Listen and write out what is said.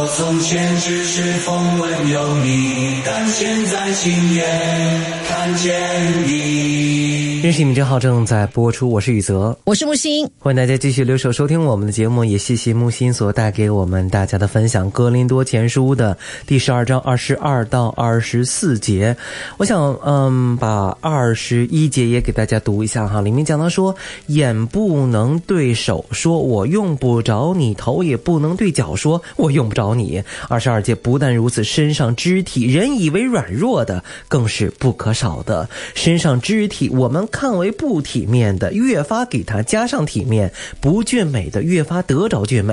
从前只是风闻有你，但现在亲眼看见你。 认识你正好正在播出，我是宇泽， 我是木星， 欢迎大家继续留守收听我们的节目，也谢谢木星所带给我们大家的分享。哥林多前书的第12章22到24节，我想把21节也给大家读一下哈。里面讲到说，眼不能对手说我用不着你，头也不能对脚说我用不着你。22节不但如此，身上肢体人以为软弱的更是不可少的。身上肢体我们看为不体面的，越发给它加上体面；不俊美的越发得着俊美。